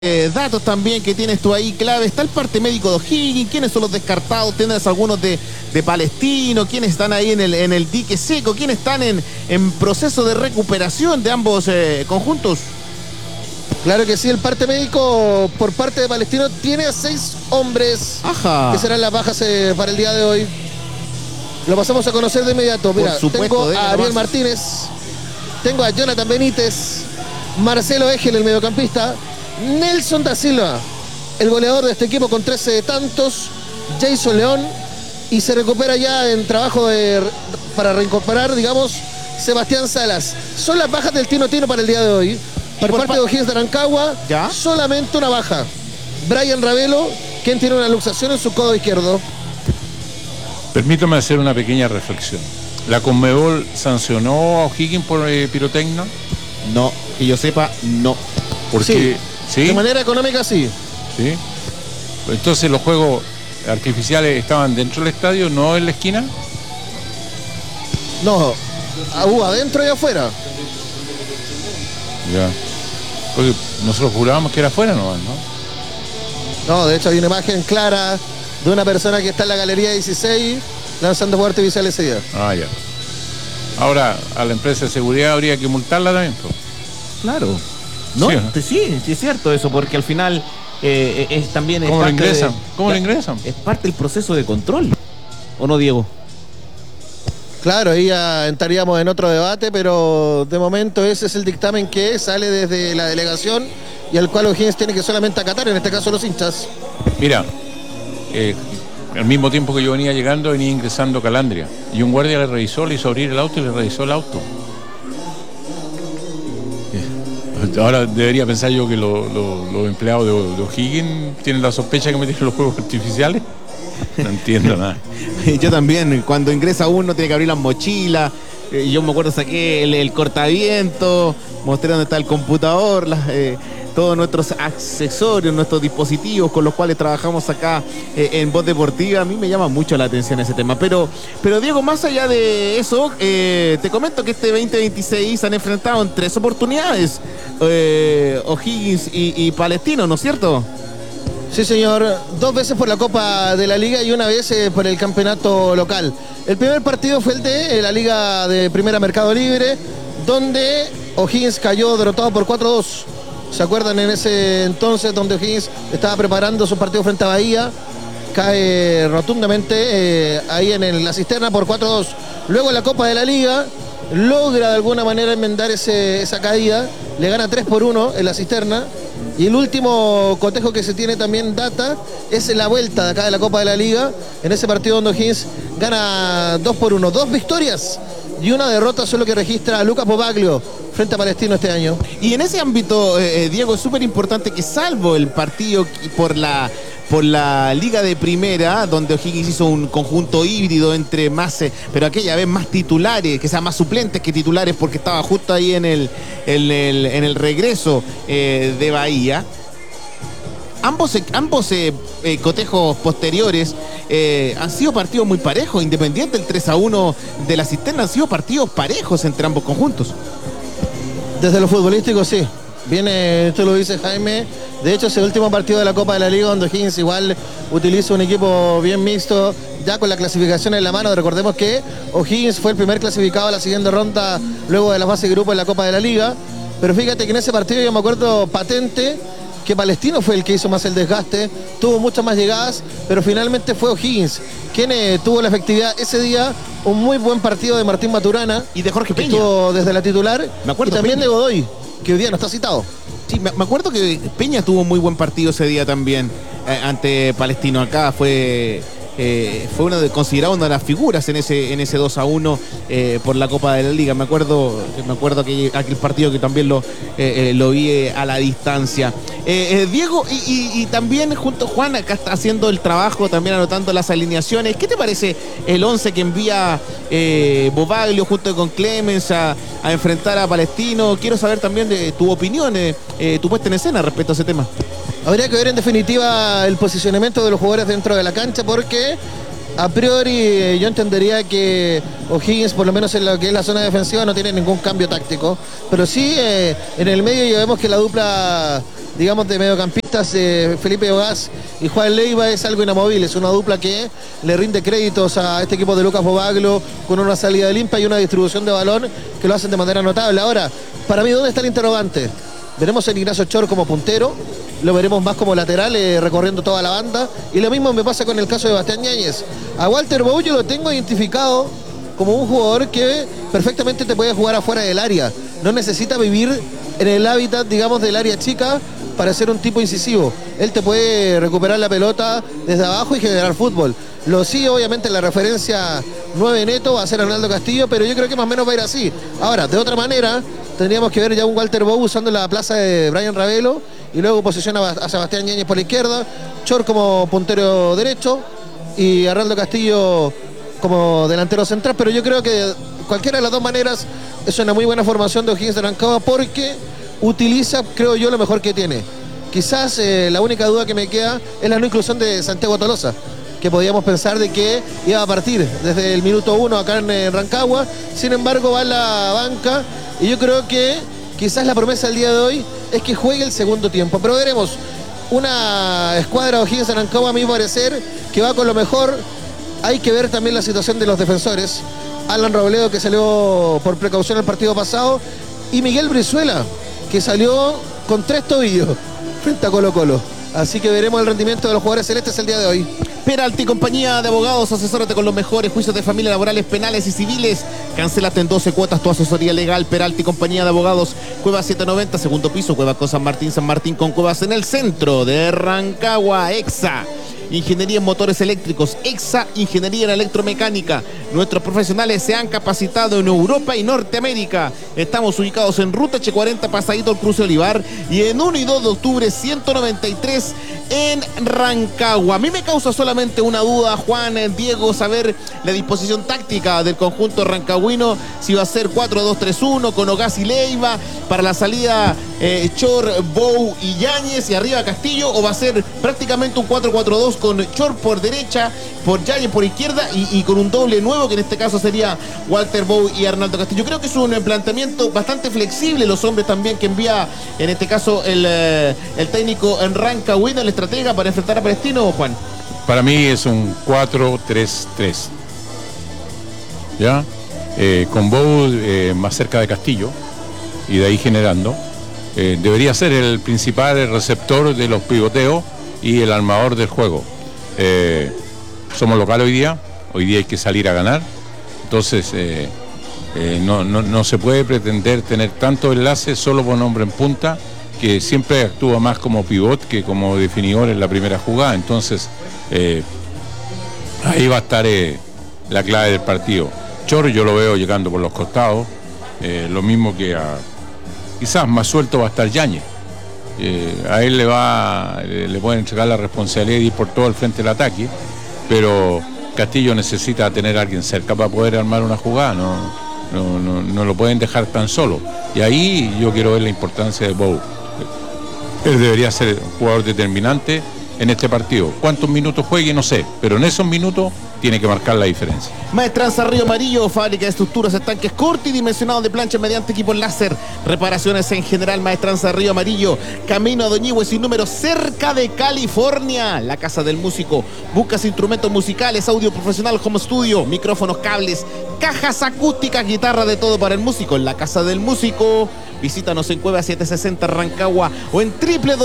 datos también que tienes tú ahí clave. Está el parte médico de O'Higgins, quiénes son los descartados, tienes algunos de Palestino, quiénes están ahí en el dique seco, quiénes están en proceso de recuperación de ambos conjuntos. Claro que sí, el parte médico por parte de Palestino tiene a 6 hombres. Ajá. Que serán las bajas para el día de hoy. Lo pasamos a conocer de inmediato. Mira, tengo a Ariel Martínez, tengo a Jonathan Benítez, Marcelo Egel, el mediocampista, Nelson da Silva, el goleador de este equipo con 13 tantos, Jason León, y se recupera ya en trabajo para reincorporar, digamos, Sebastián Salas. Son las bajas del Tino Tino para el día de hoy. Por parte de O'Higgins de Rancagua, ¿ya? Solamente una baja. Brian Ravelo, quien tiene una luxación en su codo izquierdo. Permítame hacer una pequeña reflexión. ¿La Conmebol sancionó a O'Higgins por pirotecnia? No, que yo sepa, no. Porque ¿sí? De manera económica, sí. ¿Sí? Entonces los juegos artificiales estaban dentro del estadio, no en la esquina. No, adentro y afuera. Ya. Porque nosotros jurábamos que era afuera nomás, ¿no? No, de hecho hay una imagen clara de una persona que está en la galería 16 lanzando fuegos artificiales ese día. Ah, ya. Ahora, a la empresa de seguridad habría que multarla también, pues. Claro. No, sí, es cierto eso, porque al final es también... ¿Cómo lo ingresan? ¿Cómo lo ingresan? Es parte del proceso de control, ¿o no, Diego? Claro, ahí ya entraríamos en otro debate, pero de momento ese es el dictamen que sale desde la delegación y al cual O'Higgins tiene que solamente acatar, en este caso los hinchas. Mira, al mismo tiempo que yo venía llegando, venía ingresando Calandria, y un guardia le hizo abrir el auto y le revisó el auto. Ahora debería pensar yo que los empleados de O'Higgins tienen la sospecha que metieron los juegos artificiales. No entiendo nada. Yo también, cuando ingresa uno tiene que abrir las mochilas. Yo me acuerdo, saqué el cortaviento, mostré dónde está el computador, todos nuestros accesorios, nuestros dispositivos con los cuales trabajamos acá en Voz Deportiva. A mí me llama mucho la atención ese tema. Pero Diego, más allá de eso, te comento que este 2026 se han enfrentado en 3 oportunidades O'Higgins y Palestino, ¿no es cierto? Sí, señor. 2 veces por la Copa de la Liga y una vez por el campeonato local. El primer partido fue el de la Liga de Primera Mercado Libre, donde O'Higgins cayó derrotado por 4-2. ¿Se acuerdan en ese entonces donde O'Higgins estaba preparando su partido frente a Bahía? Cae rotundamente ahí en la cisterna por 4-2. Luego en la Copa de la Liga logra de alguna manera enmendar esa caída. Le gana 3-1 en la cisterna. Y el último cotejo que se tiene también data es en la vuelta de acá de la Copa de la Liga. En ese partido donde O'Higgins gana 2-1. 2 victorias y una derrota son lo que registra Lucas Popaglio frente a Palestino este año. Y en ese ámbito, Diego, es súper importante que, salvo el partido por la Liga de Primera, donde O'Higgins hizo un conjunto híbrido entre más, pero aquella vez más titulares, que sean más suplentes que titulares, porque estaba justo ahí en el regreso de Bahía. Ambos cotejos posteriores han sido partidos muy parejos, independiente del 3-1 de la cisterna, han sido partidos parejos entre ambos conjuntos. Desde lo futbolístico, sí. Viene, esto lo dice Jaime. De hecho, es el último partido de la Copa de la Liga donde O'Higgins igual utiliza un equipo bien mixto, ya con la clasificación en la mano. Recordemos que O'Higgins fue el primer clasificado a la siguiente ronda luego de la fase de grupo en la Copa de la Liga. Pero fíjate que en ese partido yo me acuerdo patente que Palestino fue el que hizo más el desgaste, tuvo muchas más llegadas, pero finalmente fue O'Higgins quien tuvo la efectividad ese día. Un muy buen partido de Martín Maturana y de Jorge Peña, que estuvo desde la titular, me acuerdo, y también Peña, de Godoy, que hoy día no está citado. Sí, me acuerdo que Peña tuvo un muy buen partido ese día también ante Palestino. Acá fue considerado una de las figuras en ese 2-1 por la Copa de la Liga. Me acuerdo aquel partido que también lo vi a la distancia. Diego, y también junto a Juan acá está haciendo el trabajo, también anotando las alineaciones. ¿Qué te parece el 11 que envía Popaglio junto con Clemens a enfrentar a Palestino? Quiero saber también de tu opinión, tu puesta en escena respecto a ese tema. Habría que ver en definitiva el posicionamiento de los jugadores dentro de la cancha, porque a priori yo entendería que O'Higgins, por lo menos en lo que es la zona defensiva, no tiene ningún cambio táctico, pero sí en el medio ya vemos que la dupla digamos, de mediocampistas, Felipe Ogaz y Juan Leiva, es algo inamovible. Es una dupla que le rinde créditos a este equipo de Lucas Bobaglo, con una salida limpia y una distribución de balón que lo hacen de manera notable. Ahora, para mí, ¿dónde está el interrogante? Veremos a Ignacio Chor como puntero, lo veremos más como lateral, recorriendo toda la banda, y lo mismo me pasa con el caso de Bastián Yáñez. A Walter Bou yo lo tengo identificado como un jugador que perfectamente te puede jugar afuera del área, no necesita vivir en el hábitat, digamos, del área chica para ser un tipo incisivo. Él te puede recuperar la pelota desde abajo y generar fútbol. Lo sí, obviamente, la referencia 9 neto va a ser Arnaldo Castillo, pero yo creo que más o menos va a ir así. Ahora, de otra manera, tendríamos que ver ya un Walter Bou usando la plaza de Brian Ravelo y luego posiciona a Sebastián Yáñez por la izquierda, Chor como puntero derecho y Arnaldo Castillo como delantero central, pero yo creo que cualquiera de las dos maneras es una muy buena formación de O'Higgins de Rancagua porque utiliza, creo yo, lo mejor que tiene. Quizás la única duda que me queda es la no inclusión de Santiago Tolosa, que podíamos pensar de que iba a partir desde el minuto 1 acá en Rancagua. Sin embargo, va a la banca y yo creo que quizás la promesa del día de hoy es que juegue el segundo tiempo. Pero veremos una escuadra de O'Higgins de Rancagua, a mi parecer, que va con lo mejor. Hay que ver también la situación de los defensores. Alan Robledo, que salió por precaución el partido pasado, y Miguel Brizuela, que salió con 3 tobillos frente a Colo Colo. Así que veremos el rendimiento de los jugadores celestes el día de hoy. Peralti, compañía de abogados, asesórate con los mejores juicios de familia, laborales, penales y civiles. Cancélate en 12 cuotas tu asesoría legal. Peralti, compañía de abogados, Cuevas 790, segundo piso, Cuevas con San Martín con Cuevas en el centro de Rancagua. EXA, Ingeniería en Motores Eléctricos. EXA, Ingeniería en Electromecánica. Nuestros profesionales se han capacitado en Europa y Norteamérica. Estamos ubicados en Ruta H40, pasadito al cruce Olivar, y en 1 y 2 de octubre 193 en Rancagua. A mí me causa solamente una duda, Juan, Diego, saber la disposición táctica del conjunto rancagüino, si va a ser 4-2-3-1 con Ogaz y Leiva para la salida, Chor, Bou y Yáñez y arriba Castillo, o va a ser prácticamente un 4-4-2 con Chor por derecha, por Yáñez por izquierda y con un doble nuevo, que en este caso sería Walter Bou y Arnaldo Castillo. Creo que es un planteamiento bastante flexible, los hombres también que envía en este caso el técnico en rancagüino, el estratega, para enfrentar a Palestino, Juan. Para mí es un 4-3-3. ¿Ya? Con Bou más cerca de Castillo y de ahí generando. Debería ser el principal receptor de los pivoteos y el armador del juego. Somos local hoy día hay que salir a ganar. Entonces no se puede pretender tener tanto enlace solo con hombre en punta, que siempre actúa más como pivot que como definidor en la primera jugada. Entonces ahí va a estar la clave del partido. Chor yo lo veo llegando por los costados, lo mismo que quizás más suelto va a estar Yáñez. A él le pueden entregar la responsabilidad de ir por todo el frente del ataque, pero Castillo necesita tener a alguien cerca para poder armar una jugada, no lo pueden dejar tan solo. Y ahí yo quiero ver la importancia de Bou. Él debería ser un jugador determinante en este partido. ¿Cuántos minutos juegue? No sé, pero en esos minutos tiene que marcar la diferencia. Maestranza Río Amarillo, fábrica de estructuras, estanques cortidimensionados de plancha mediante equipos láser, reparaciones en general. Maestranza Río Amarillo, camino a Doñihue sin número, cerca de California. La Casa del Músico, buscas instrumentos musicales, audio profesional, home studio, micrófonos, cables, cajas acústicas, guitarra, de todo para el músico. En la Casa del Músico, visítanos en Cueva 760 Rancagua o en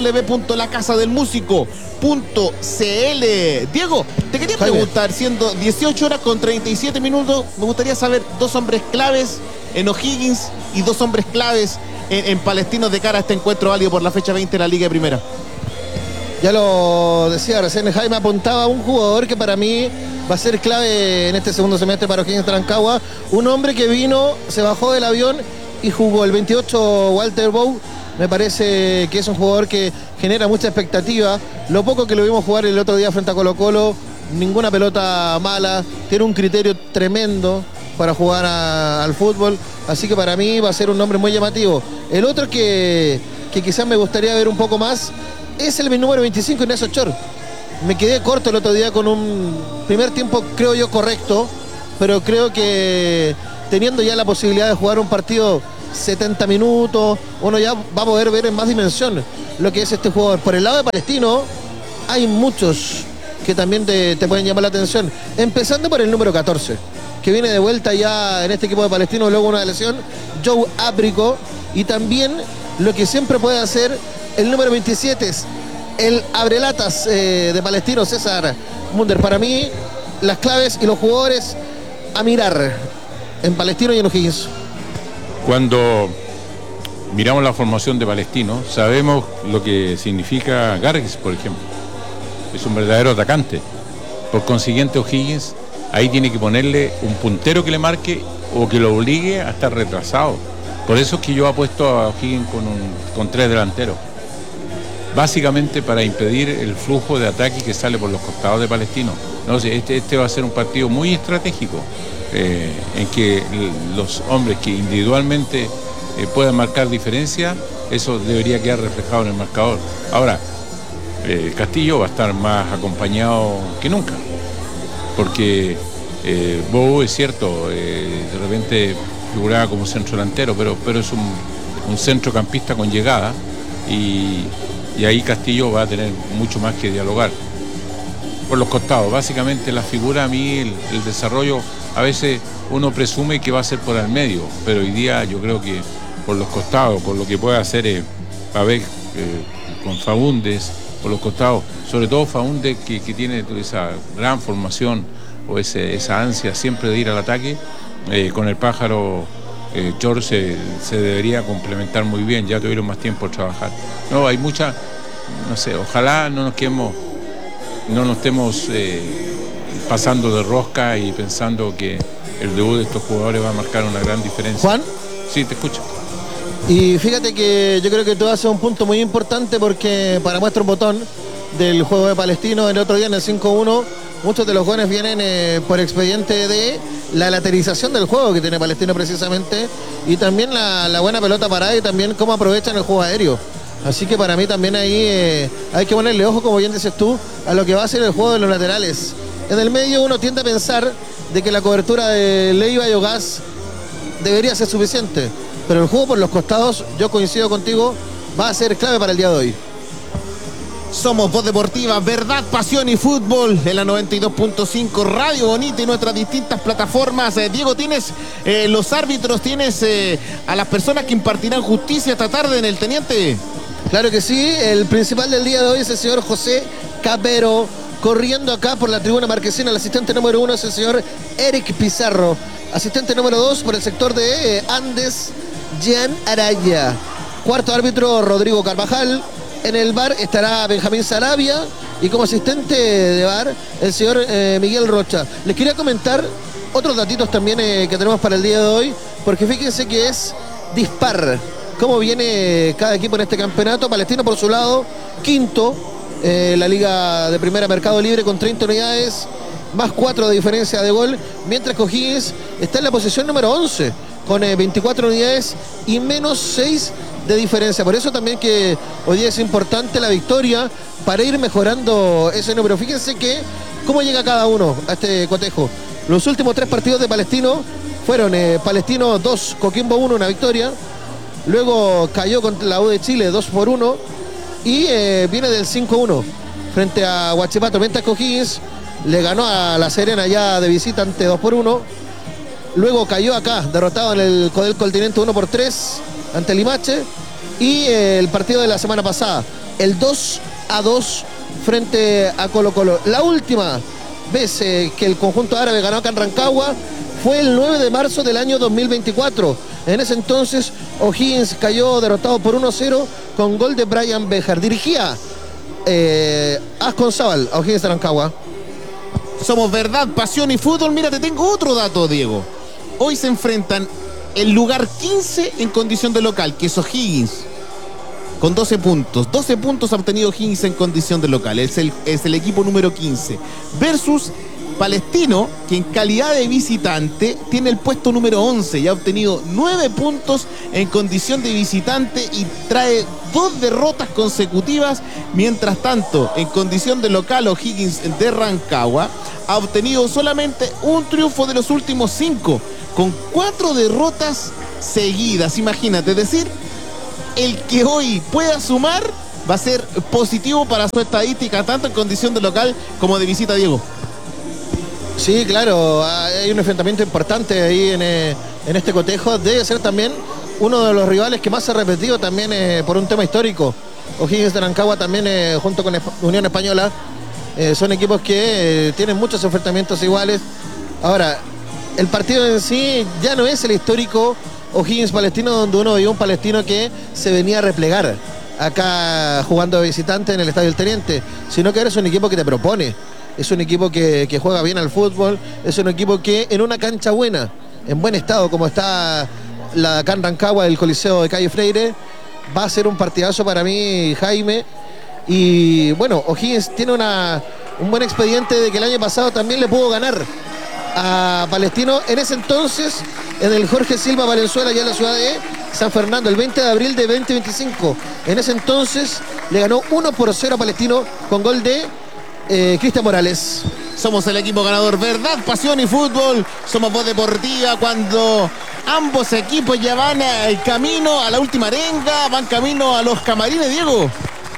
www.lacasadelmusico.cl. Diego, te quería preguntar, siendo 18 horas con 37 minutos, me gustaría saber dos hombres claves en O'Higgins y dos hombres claves en Palestino de cara a este encuentro válido por la fecha 20 de la Liga de Primera. Ya lo decía recién Jaime, apuntaba a un jugador que para mí va a ser clave en este segundo semestre para O'Higgins de Rancagua. Un hombre que vino, se bajó del avión y jugó el 28, Walter Bou. Me parece que es un jugador que genera mucha expectativa. Lo poco que lo vimos jugar el otro día frente a Colo Colo, ninguna pelota mala, tiene un criterio tremendo para jugar al fútbol, así que para mí va a ser un nombre muy llamativo. El otro que quizás me gustaría ver un poco más es el número 25, Ignacio Chor. Me quedé corto el otro día con un primer tiempo, creo yo, correcto, pero creo que teniendo ya la posibilidad de jugar un partido 70 minutos, uno ya va a poder ver en más dimensión lo que es este jugador. Por el lado de Palestino, hay muchos que también te pueden llamar la atención. Empezando por el número 14, que viene de vuelta ya en este equipo de Palestino luego una lesión, Joe Ábrico. Y también lo que siempre puede hacer el número 27, es el abrelatas de Palestino, César Munder. Para mí, las claves y los jugadores a mirar en Palestino y en O'Higgins. Cuando miramos la formación de Palestino, sabemos lo que significa Gargis, por ejemplo. Es un verdadero atacante. Por consiguiente, O'Higgins ahí tiene que ponerle un puntero que le marque o que lo obligue a estar retrasado. Por eso es que yo apuesto a O'Higgins con 3 delanteros. Básicamente para impedir el flujo de ataque que sale por los costados de Palestino. No sé, este va a ser un partido muy estratégico, en que los hombres que individualmente puedan marcar diferencia, eso debería quedar reflejado en el marcador. Ahora, Castillo va a estar más acompañado que nunca, porque Bow, es cierto, de repente figuraba como centro delantero, pero es un centrocampista con llegada, y ahí Castillo va a tener mucho más que dialogar. Por los costados, básicamente la figura, a mí el desarrollo, a veces uno presume que va a ser por el medio, pero hoy día yo creo que por los costados, por lo que puede hacer Pavés con Faúndez, por los costados, sobre todo Faúndez que tiene esa gran formación o esa ansia siempre de ir al ataque, con el pájaro George se debería complementar muy bien, ya tuvieron más tiempo de trabajar. No, hay mucha, no sé, ojalá no nos estemos pasando de rosca y pensando que el debut de estos jugadores va a marcar una gran diferencia. Juan. Sí, te escucho. Y fíjate que yo creo que tú haces un punto muy importante, porque para muestra un botón del juego de Palestino el otro día en el 5-1, muchos de los jóvenes vienen por expediente de la laterización del juego que tiene Palestino precisamente, y también la buena pelota parada y también cómo aprovechan el juego aéreo. Así que para mí también ahí hay que ponerle ojo, como bien dices tú, a lo que va a ser el juego de los laterales. En el medio uno tiende a pensar de que la cobertura de Leiva y Ogás debería ser suficiente, pero el juego por los costados, yo coincido contigo, va a ser clave para el día de hoy. Somos Voz Deportiva, verdad, pasión y fútbol en la 92.5 Radio Bonita y nuestras distintas plataformas. Diego, ¿tienes los árbitros, tienes a las personas que impartirán justicia esta tarde en el Teniente? Claro que sí, el principal del día de hoy es el señor José Cabero. Corriendo acá por la tribuna marquesina, el asistente número 1 es el señor Eric Pizarro. Asistente número 2 por el sector de Andes, Jean Araya. Cuarto árbitro, Rodrigo Carvajal. En el VAR estará Benjamín Sarabia, y como asistente de VAR el señor Miguel Rocha. Les quería comentar otros datitos también que tenemos para el día de hoy, porque fíjense que es dispar cómo viene cada equipo en este campeonato. Palestino por su lado, quinto, la Liga de Primera Mercado Libre con 30 unidades, más 4 de diferencia de gol, mientras que O'Higgins está en la posición número 11 con 24 unidades y menos 6 de diferencia. Por eso también que hoy día es importante la victoria para ir mejorando ese número. Fíjense que cómo llega cada uno a este cotejo. Los últimos 3 partidos de Palestino fueron Palestino 2, Coquimbo 1, una victoria. Luego cayó contra la U de Chile 2-1 y viene del 5-1 frente a Huachipato. Mientras que O'Higgins le ganó a La Serena ya de visitante 2-1. Luego cayó acá, derrotado en el Codel Continente 1-3 ante Limache. Y el partido de la semana pasada, el 2-2 frente a Colo Colo. La última vez que el conjunto árabe ganó acá en Rancagua fue el 9 de marzo del año 2024. En ese entonces O'Higgins cayó derrotado por 1-0 con gol de Brian Bejar. Dirigía Asconzábal a O'Higgins de Rancagua. Somos verdad, pasión y fútbol. Mira, te tengo otro dato, Diego. Hoy se enfrentan el lugar 15 en condición de local, que es O'Higgins, con 12 puntos. 12 puntos ha obtenido O'Higgins en condición de local. Es el equipo número 15. Versus Palestino, que en calidad de visitante tiene el puesto número 11 y ha obtenido 9 puntos en condición de visitante y trae 2 derrotas consecutivas. Mientras tanto, en condición de local, O'Higgins de Rancagua ha obtenido solamente un triunfo de los últimos 5, con 4 derrotas seguidas, imagínate, es decir, el que hoy pueda sumar va a ser positivo para su estadística, tanto en condición de local como de visita, Diego. Sí, claro, hay un enfrentamiento importante ahí en este cotejo. Debe ser también uno de los rivales que más se ha repetido también por un tema histórico. O'Higgins de Rancagua también junto con Unión Española son equipos que tienen muchos enfrentamientos iguales. Ahora, el partido en sí ya no es el histórico O'Higgins Palestino, donde uno vio un palestino que se venía a replegar acá jugando de visitante en el Estadio del Teniente, sino que ahora es un equipo que te propone, es un equipo que juega bien al fútbol, es un equipo que en una cancha buena, en buen estado como está la acá en Rancagua del Coliseo de Calle Freire, va a ser un partidazo para mí, Jaime. Y bueno, O'Higgins tiene un buen expediente de que el año pasado también le pudo ganar a Palestino, en ese entonces en el Jorge Silva Valenzuela, ya en la ciudad de San Fernando, el 20 de abril de 2025. En ese entonces le ganó 1-0 a Palestino con gol de Cristian Morales. Somos el equipo ganador, verdad, pasión y fútbol. Somos Voz Deportiva. Cuando ambos equipos ya van camino a la última arenga, van camino a los camarines, Diego.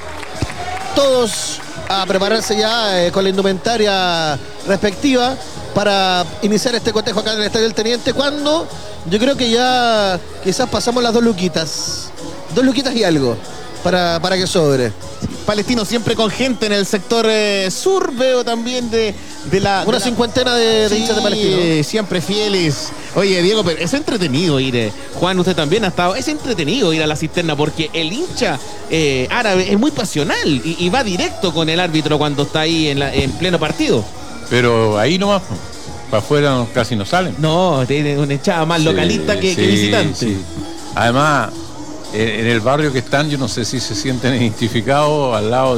Todos a prepararse ya con la indumentaria respectiva para iniciar este cotejo acá en el Estadio del Teniente, cuando yo creo que ya quizás pasamos las 2 luquitas y algo para que sobre. Palestino siempre con gente en el sector sur, veo también de la... Una cincuentena de sí, hinchas de Palestino. Siempre fieles. Oye, Diego, pero es entretenido ir, Juan, usted también ha estado, es entretenido ir a la cisterna porque el hincha árabe es muy pasional y va directo con el árbitro cuando está ahí en pleno partido. Pero ahí nomás, para afuera casi no salen. No, tiene una hinchada más localista que visitante. Sí. Además, en el barrio que están, yo no sé si se sienten identificados al lado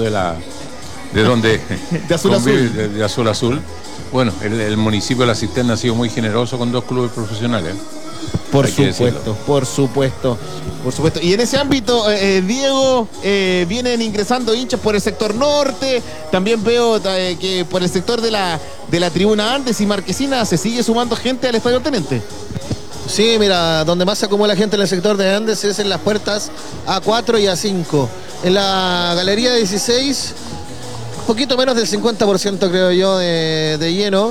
de donde de Azul Azul. De Azul Azul. Bueno, el municipio de La Cisterna ha sido muy generoso con 2 clubes profesionales. Por supuesto. Y en ese ámbito, Diego, vienen ingresando hinchas por el sector norte. También veo que por el sector de la tribuna Andes y Marquesina se sigue sumando gente al Estadio Teniente. Sí, mira, donde más se acumula gente en el sector de Andes es en las puertas A4 y A5. En la galería 16, poquito menos del 50% creo yo de lleno,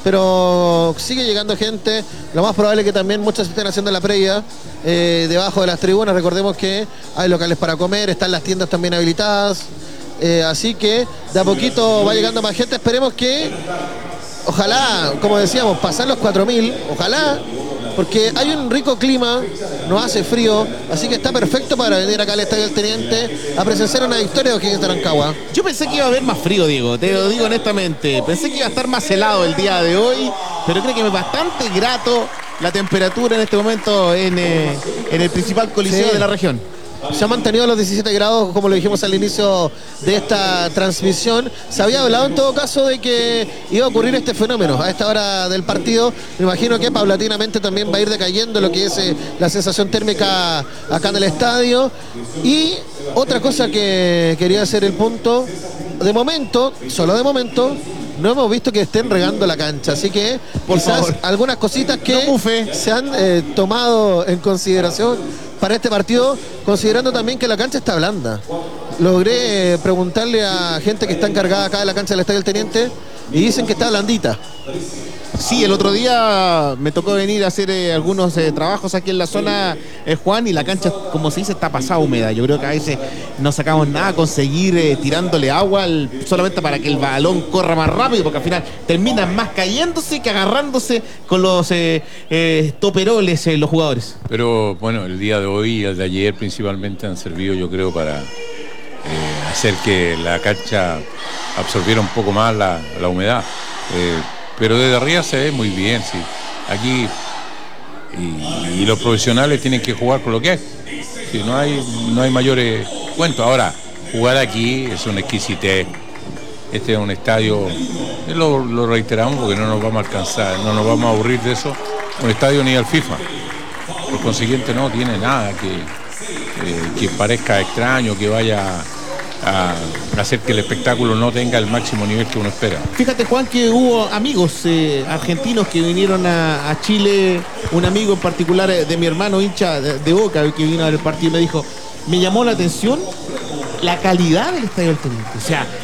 pero sigue llegando gente. Lo más probable es que también muchos estén haciendo la previa debajo de las tribunas. Recordemos que hay locales para comer, están las tiendas también habilitadas, así que de a poquito va llegando más gente. Esperemos que, ojalá, como decíamos, pasar los 4.000, ojalá, porque hay un rico clima, no hace frío, así que está perfecto para venir acá al Estadio del Teniente a presenciar una victoria de O'Higgins de Rancagua. Yo pensé que iba a haber más frío, Diego, te lo digo honestamente. Pensé que iba a estar más helado el día de hoy, pero creo que es bastante grato la temperatura en este momento en el principal coliseo de la región. Se ha mantenido a los 17 grados, como lo dijimos al inicio de esta transmisión. Se había hablado en todo caso de que iba a ocurrir este fenómeno a esta hora del partido. Me imagino que paulatinamente también va a ir decayendo lo que es la sensación térmica acá en el estadio. Y otra cosa que quería hacer el punto, de momento, solo de momento, no hemos visto que estén regando la cancha, así que quizás algunas cositas que se han tomado en consideración para este partido, considerando también que la cancha está blanda. Logré preguntarle a gente que está encargada acá de la cancha del Estadio del Teniente y dicen que está blandita. Sí, el otro día me tocó venir a hacer algunos trabajos aquí en la zona, Juan, y la cancha, como se dice, está pasada húmeda. Yo creo que a veces no sacamos nada a conseguir tirándole agua solamente para que el balón corra más rápido, porque al final terminan más cayéndose que agarrándose con los toperoles los jugadores. Pero bueno, el día de hoy y el de ayer principalmente han servido, yo creo, para hacer que la cancha absorbiera un poco más la humedad. Pero desde arriba se ve muy bien, sí. Aquí y los profesionales tienen que jugar con lo que hay. Sí, no hay mayores cuentos. Ahora, jugar aquí es una exquisitez. Este es un estadio, lo reiteramos porque no nos vamos a alcanzar, no nos vamos a aburrir de eso. Un estadio ni al FIFA. Por consiguiente no tiene nada que parezca extraño, que vaya hacer que el espectáculo no tenga el máximo nivel que uno espera. Fíjate, Juan, que hubo amigos argentinos que vinieron a Chile. Un amigo en particular de mi hermano, hincha de Boca, que vino al partido y me dijo, me llamó la atención la calidad del Estadio del Teniente. O sea,